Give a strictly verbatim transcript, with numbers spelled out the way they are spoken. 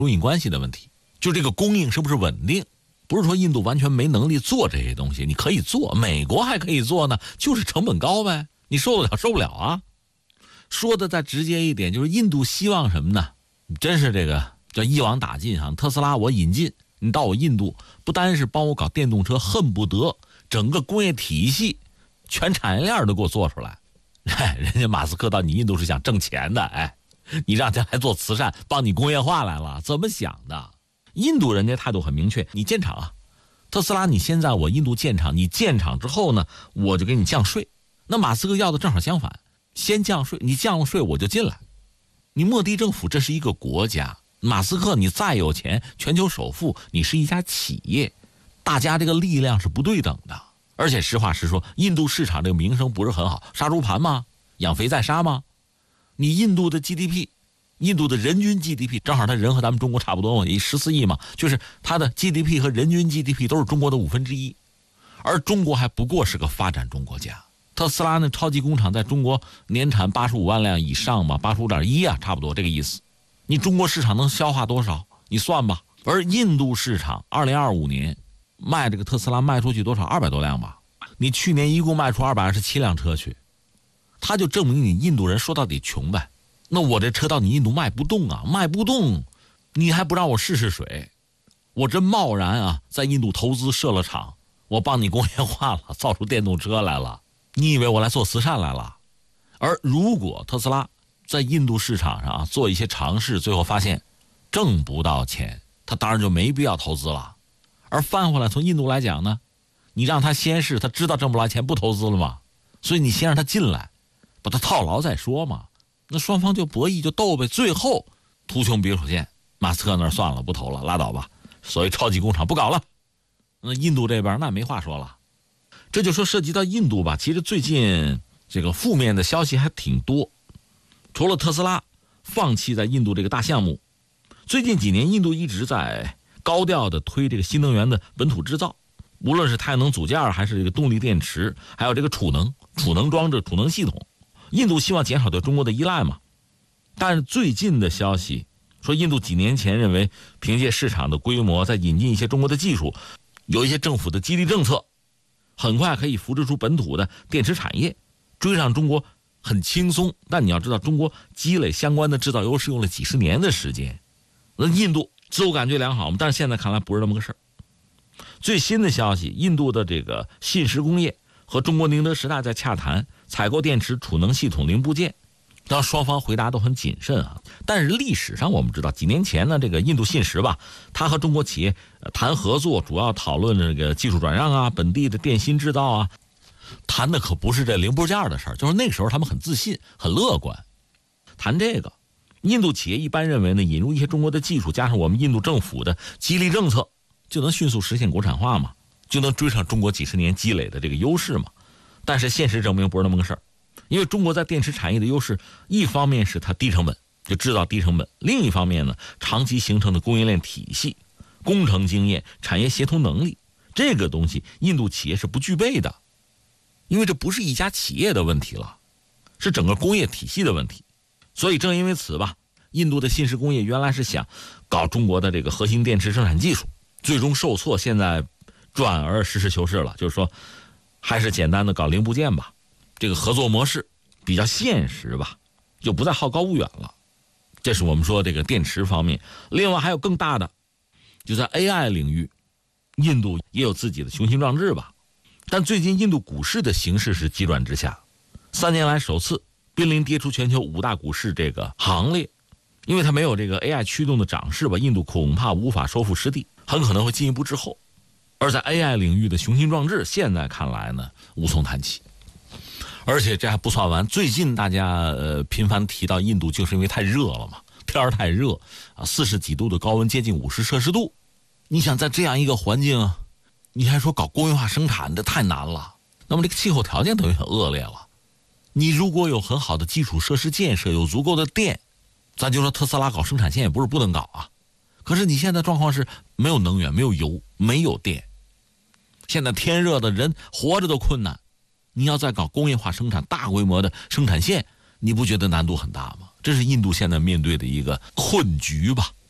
中印关系的问题，就这个供应是不是稳定。不是说印度完全没能力做这些东西，你可以做，美国还可以做呢，就是成本高呗，你受得了受不了啊？说的再直接一点，就是印度希望什么呢？真是这个叫一网打尽啊！特斯拉我引进，你到我印度，不单是帮我搞电动车，恨不得整个工业体系全产业链都给我做出来。哎，人家马斯克到你印度是想挣钱的，哎，你让他来做慈善，帮你工业化来了，怎么想的？印度人家态度很明确，你建厂啊，特斯拉你先在我印度建厂，你建厂之后呢，我就给你降税。那马斯克要的正好相反，先降税，你降了税我就进来。你莫迪政府这是一个国家，马斯克你再有钱，全球首富，你是一家企业，大家这个力量是不对等的。而且实话实说，印度市场这个名声不是很好，杀猪盘吗？养肥再杀吗？你印度的 G D P，印度的人均 G D P 正好它人和咱们中国差不多嘛，也十四亿嘛，就是它的 G D P 和人均 G D P 都是中国的五分之一，而中国还不过是个发展中国家。特斯拉呢，超级工厂在中国年产八十五万辆以上嘛，八十五点一啊，差不多这个意思。你中国市场能消化多少？你算吧。而印度市场二零二五年卖这个特斯拉卖出去多少？二百多辆吧。你去年一共卖出二百二十七辆车去，它就证明你印度人说到底穷呗。那我这车到你印度卖不动啊，卖不动，你还不让我试试水？我真贸然啊，在印度投资设了厂，我帮你工业化了，造出电动车来了，你以为我来做慈善来了？而如果特斯拉在印度市场上啊做一些尝试，最后发现挣不到钱，他当然就没必要投资了。而翻回来从印度来讲呢，你让他先试，他知道挣不来钱，不投资了嘛？所以你先让他进来，把他套牢再说嘛。那双方就博弈就斗呗，最后图穷匕首现，马斯克那儿算了，不投了，拉倒吧，所谓超级工厂不搞了。那印度这边那没话说了。这就说涉及到印度吧，其实最近这个负面的消息还挺多。除了特斯拉放弃在印度这个大项目，最近几年印度一直在高调的推这个新能源的本土制造，无论是太阳能组件还是这个动力电池，还有这个储能储能装置、储能系统，印度希望减少对中国的依赖嘛。但是最近的消息说，印度几年前认为凭借市场的规模再引进一些中国的技术，有一些政府的激励政策，很快可以扶植出本土的电池产业，追上中国很轻松。但你要知道，中国积累相关的制造优势用了几十年的时间，那印度自我感觉良好嘛，但是现在看来不是那么个事儿。最新的消息，印度的这个信实工业和中国宁德时代在洽谈采购电池储能系统零部件，当双方回答都很谨慎啊。但是历史上我们知道，几年前呢，这个印度信实吧，他和中国企业谈合作，主要讨论这个技术转让啊，本地的电芯制造啊，谈的可不是这零部件的事儿，就是那个时候他们很自信、很乐观，谈这个。印度企业一般认为呢，引入一些中国的技术，加上我们印度政府的激励政策，就能迅速实现国产化嘛，就能追上中国几十年积累的这个优势嘛。但是现实证明不是那么个事儿，因为中国在电池产业的优势，一方面是它低成本，就制造低成本，另一方面呢，长期形成的供应链体系、工程经验、产业协同能力，这个东西印度企业是不具备的。因为这不是一家企业的问题了，是整个工业体系的问题。所以正因为此吧，印度的信实工业原来是想搞中国的这个核心电池生产技术，最终受挫，现在转而实事求是了，就是说还是简单的搞零部件吧，这个合作模式比较现实吧，就不再好高骛远了。这是我们说这个电池方面。另外还有更大的，就在 A I 领域，印度也有自己的雄心壮志吧。但最近印度股市的形势是急转直下，三年来首次濒临跌出全球五大股市这个行列。因为它没有这个 A I 驱动的涨势吧，印度恐怕无法收复失地，很可能会进一步滞后。而在 A I 领域的雄心壮志，现在看来呢无从谈起。而且这还不算完，最近大家呃频繁提到印度，就是因为太热了嘛，天儿太热啊，四十几度的高温，接近五十摄氏度。你想在这样一个环境，你还说搞工业化生产，这太难了。那么这个气候条件等于很恶劣了。你如果有很好的基础设施建设，有足够的电，咱就说特斯拉搞生产线也不是不能搞啊。可是你现在状况是没有能源，没有油，没有电，现在天热的人活着都困难，你要再搞工业化生产，大规模的生产线，你不觉得难度很大吗？这是印度现在面对的一个困局吧。